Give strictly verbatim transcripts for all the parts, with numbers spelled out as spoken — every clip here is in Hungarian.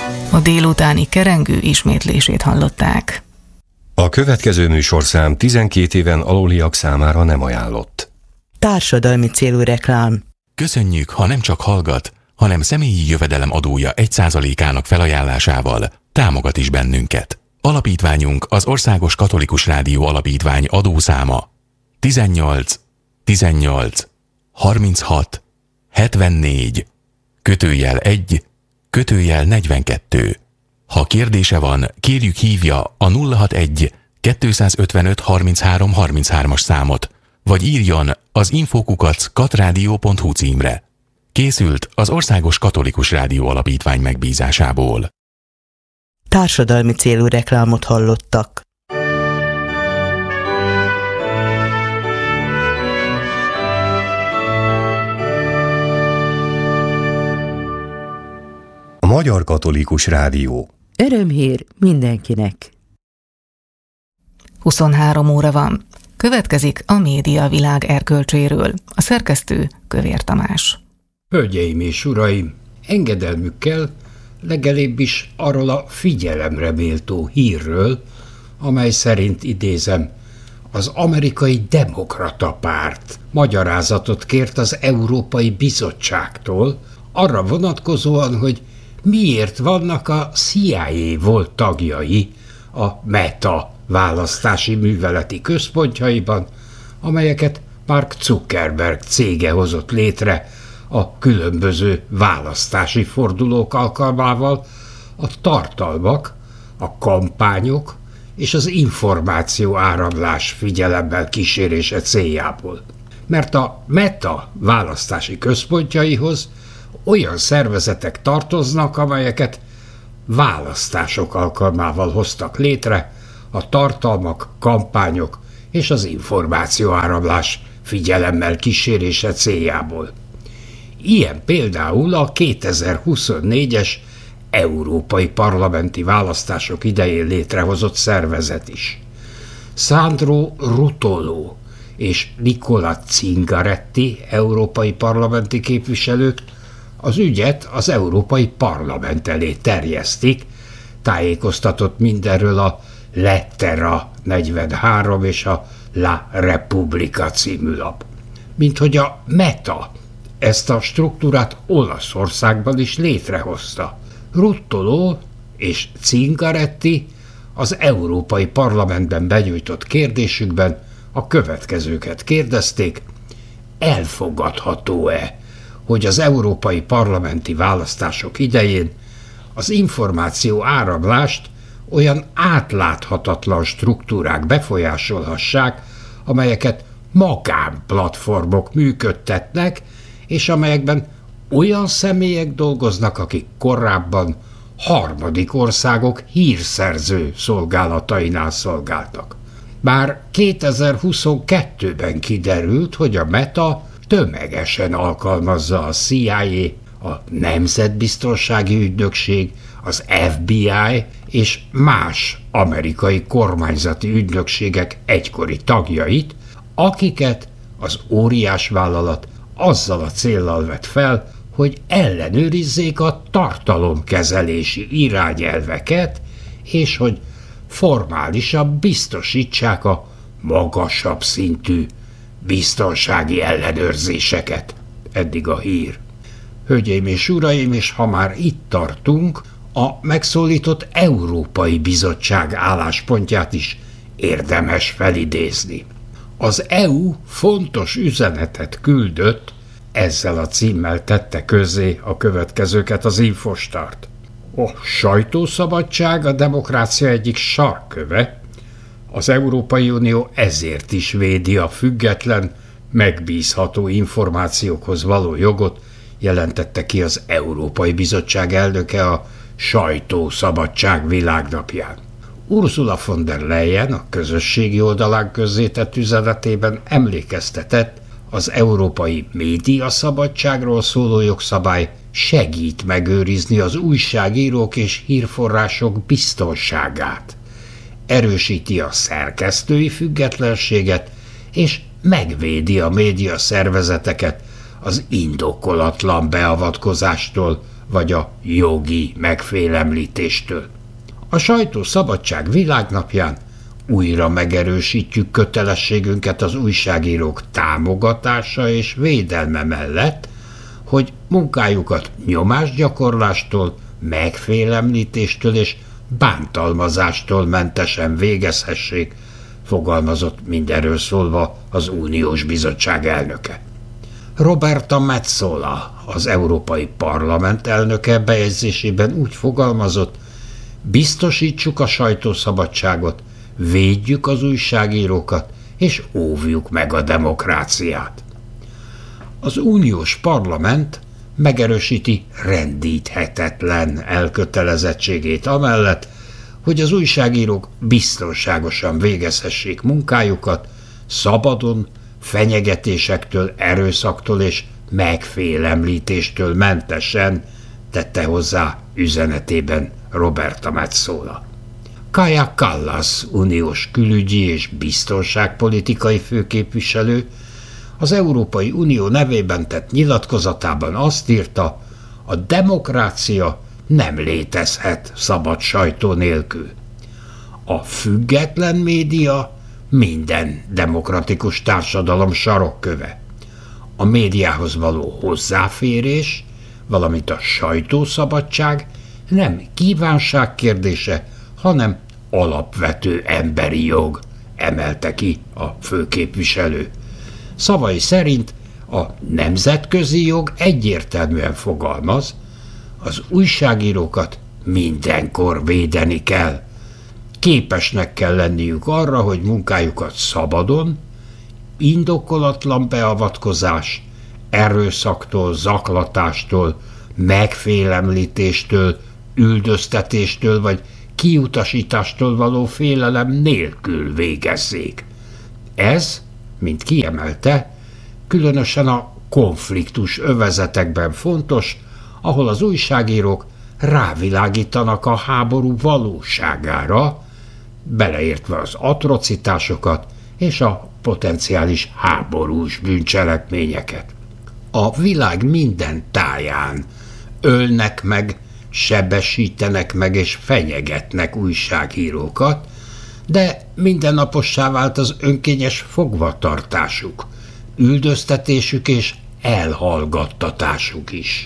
A délutáni kerengő ismétlését hallották. A következő műsorszám tizenkét éven aluliak számára nem ajánlott. Társadalmi célú reklám. Köszönjük, ha nem csak hallgat, hanem személyi jövedelem adója egy százalékának felajánlásával támogat is bennünket. Alapítványunk az Országos Katolikus Rádió Alapítvány adószáma tizennyolc tizennyolc harminchat hetvennégy kötőjel egy kötőjel negyvenkettő. Ha kérdése van, kérjük hívja a nulla hatvanegy kettőszázötvenöt harminchárom harminchárom-as számot, vagy írjon az infókukac katradio pont hu címre. Készült az Országos Katolikus Rádió Alapítvány megbízásából. Társadalmi célú reklámot hallottak. A Magyar Katolikus Rádió. Örömhír mindenkinek. huszonhárom óra van. Következik a média világ erkölcséről. A szerkesztő Kövér Tamás. Hölgyeim és uraim, engedelmükkel legalább is arról a figyelemre méltó hírről, amely szerint, idézem, az amerikai demokrata párt magyarázatot kért az Európai Bizottságtól arra vonatkozóan, hogy miért vannak a C I A volt tagjai a Meta választási műveleti központjaiban, amelyeket Mark Zuckerberg cége hozott létre a különböző választási fordulók alkalmával, a tartalmak, a kampányok és az információ áramlás figyelemmel kísérése céljából. Mert a Meta választási központjaihoz olyan szervezetek tartoznak, amelyeket választások alkalmával hoztak létre, a tartalmak, kampányok és az információáramlás figyelemmel kísérése céljából. Ilyen például a kétezer-huszonnégyes európai parlamenti választások idején létrehozott szervezet is. Sandro Rutolo és Nicola Zingaretti európai parlamenti képviselők az ügyet az Európai Parlament elé terjesztik, tájékoztatott mindenről a Lettera negyvenhárom és a La Repubblica című lap. Minthogy a Meta ezt a struktúrát Olaszországban is létrehozta. Rutolo és Zingaretti az Európai Parlamentben benyújtott kérdésükben a következőket kérdezték: elfogadható-e, hogy az európai parlamenti választások idején az információ áramlást olyan átláthatatlan struktúrák befolyásolhassák, amelyeket magánplatformok működtetnek, és amelyekben olyan személyek dolgoznak, akik korábban harmadik országok hírszerző szolgálatainál szolgáltak. Bár kétezer-huszonkettőben kiderült, hogy a Meta tömegesen alkalmazza a C I A, a Nemzetbiztonsági Ügynökség, az F B I és más amerikai kormányzati ügynökségek egykori tagjait, akiket az óriásvállalat azzal a céllal vett fel, hogy ellenőrizzék a tartalomkezelési irányelveket, és hogy formálisan biztosítsák a magasabb szintű biztonsági ellenőrzéseket. Eddig a hír. Hölgyeim és uraim, és ha már itt tartunk, a megszólított Európai Bizottság álláspontját is érdemes felidézni. Az é u fontos üzenetet küldött, ezzel a címmel tette közzé a következőket az Infostart. A sajtószabadság a demokrácia egyik sarkköve, az Európai Unió ezért is védi a független, megbízható információkhoz való jogot, jelentette ki az Európai Bizottság elnöke a Sajtószabadság világnapján. Ursula von der Leyen a közösségi oldalán közzétett üzenetében emlékeztetett, az európai médiaszabadságról szóló jogszabály segít megőrizni az újságírók és hírforrások biztonságát, erősíti a szerkesztői függetlenséget és megvédi a média szervezeteket az indokolatlan beavatkozástól vagy a jogi megfélemlítéstől. A sajtószabadság világnapján újra megerősítjük kötelességünket az újságírók támogatása és védelme mellett, hogy munkájukat nyomásgyakorlástól, megfélemlítéstől és bántalmazástól mentesen végezhessék, fogalmazott mindenről szólva az Uniós Bizottság elnöke. Roberta Metsola, az Európai Parlament elnöke bejegyzésében úgy fogalmazott, biztosítsuk a sajtószabadságot, védjük az újságírókat és óvjuk meg a demokráciát. Az Uniós Parlament megerősíti rendíthetetlen elkötelezettségét amellett, hogy az újságírók biztonságosan végezhessék munkájukat, szabadon, fenyegetésektől, erőszaktól és megfélemlítéstől mentesen, tette hozzá üzenetében Roberta Metsola. Kaja Kallas uniós külügyi és biztonságpolitikai főképviselő az Európai Unió nevében tett nyilatkozatában azt írta, a demokrácia nem létezhet szabad sajtó nélkül. A független média minden demokratikus társadalom sarokköve. A médiához való hozzáférés, valamint a sajtószabadság nem kívánság kérdése, hanem alapvető emberi jog, emelte ki a főképviselő. Szavai szerint a nemzetközi jog egyértelműen fogalmaz, az újságírókat mindenkor védeni kell. Képesnek kell lenniük arra, hogy munkájukat szabadon, indokolatlan beavatkozás, erőszaktól, zaklatástól, megfélemlítéstől, üldöztetéstől vagy kiutasítástól való félelem nélkül végezzék. Ez, mint kiemelte, különösen a konfliktus övezetekben fontos, ahol az újságírók rávilágítanak a háború valóságára, beleértve az atrocitásokat és a potenciális háborús bűncselekményeket. A világ minden táján ölnek meg, sebesítenek meg és fenyegetnek újságírókat, de mindennapossá vált az önkényes fogvatartásuk, üldöztetésük és elhallgattatásuk is.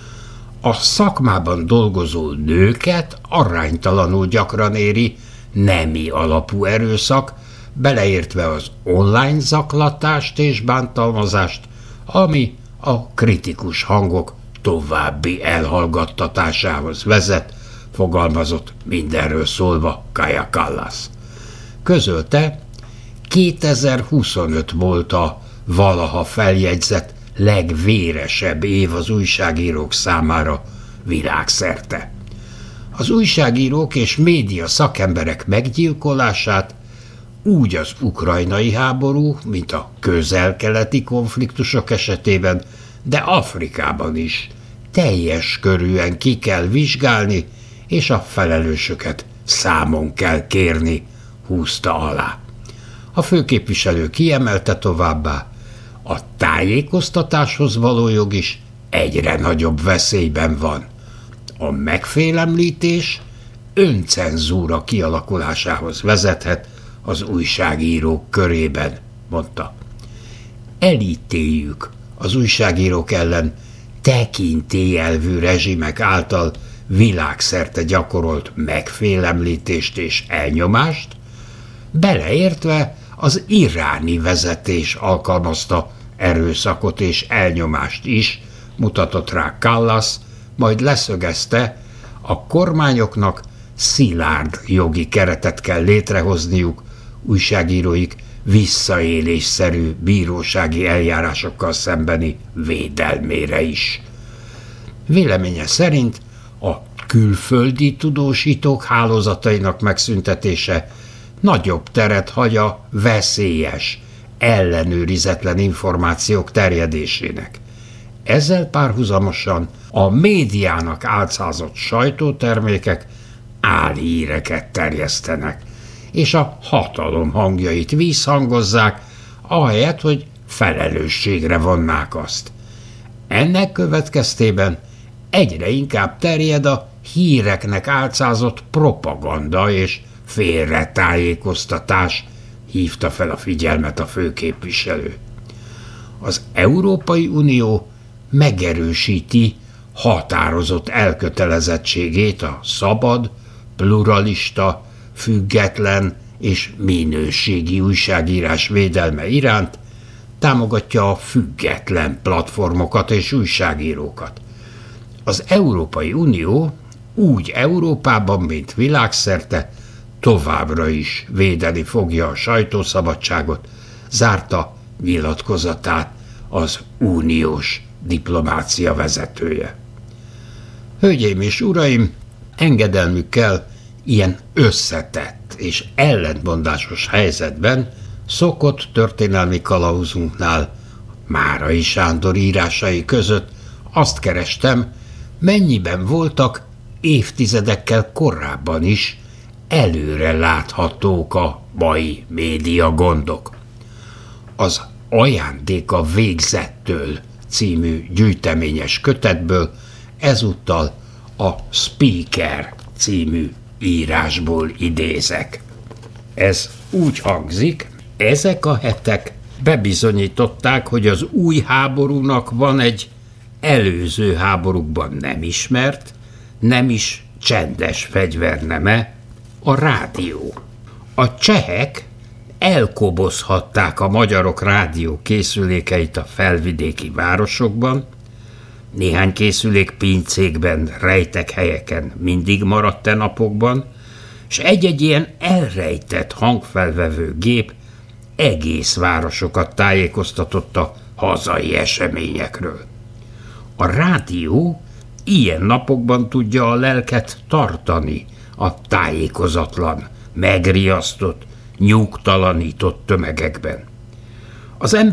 A szakmában dolgozó nőket aránytalanul gyakran éri nemi alapú erőszak, beleértve az online zaklatást és bántalmazást, ami a kritikus hangok további elhallgattatásához vezet, fogalmazott mindenről szólva Kaja Kallas. Közölte, kétezer-huszonöt volt a valaha feljegyzett legvéresebb év az újságírók számára világszerte. Az újságírók és média szakemberek meggyilkolását úgy az ukrajnai háború, mint a közel-keleti konfliktusok esetében, de Afrikában is teljes körűen ki kell vizsgálni, és a felelősöket számon kell kérni, húzta alá. A főképviselő kiemelte továbbá, a tájékoztatáshoz való jog is egyre nagyobb veszélyben van. A megfélemlítés öncenzúra kialakulásához vezethet az újságírók körében, mondta. Elítéljük az újságírók ellen tekintélyelvű rezsimek által világszerte gyakorolt megfélemlítést és elnyomást, beleértve az iráni vezetés alkalmazta erőszakot és elnyomást is, mutatott rá Kallas, majd leszögezte, a kormányoknak szilárd jogi keretet kell létrehozniuk újságíróik visszaélésszerű bírósági eljárásokkal szembeni védelmére is. Véleménye szerint a külföldi tudósítók hálózatainak megszüntetése nagyobb teret hagy a veszélyes, ellenőrizetlen információk terjedésének. Ezzel párhuzamosan a médiának álcázott sajtótermékek álhíreket terjesztenek, és a hatalom hangjait vízhangozzák, ahelyett, hogy felelősségre vonnák azt. Ennek következtében egyre inkább terjed a híreknek álcázott propaganda és félretájékoztatás, hívta fel a figyelmet a főképviselő. Az Európai Unió megerősíti határozott elkötelezettségét a szabad, pluralista, független és minőségi újságírás védelme iránt, támogatja a független platformokat és újságírókat. Az Európai Unió úgy Európában, mint világszerte továbbra is védeni fogja a sajtószabadságot, zárta nyilatkozatát az uniós diplomácia vezetője. Hölgyeim és uraim, engedelmükkel ilyen összetett és ellentmondásos helyzetben szokott történelmi kalauzunknál, Márai Sándor írásai között azt kerestem, mennyiben voltak évtizedekkel korábban is előre láthatók a mai média gondok. Az Ajándék a végzettől című gyűjteményes kötetből ezúttal a Speaker című írásból idézek. Ez úgy hangzik: ezek a hetek bebizonyították, hogy az új háborúnak van egy előző háborúkban nem ismert, nem is csendes fegyverneme, a rádió. A csehek elkobozhatták a magyarok rádió készülékeit a felvidéki városokban, néhány készülék pincékben, rejtek helyeken mindig maradt e napokban, és egy-egy ilyen elrejtett hangfelvevő gép egész városokat tájékoztatott a hazai eseményekről. A rádió ilyen napokban tudja a lelket tartani a tájékozatlan, megriasztott, nyugtalanított tömegekben. Az ember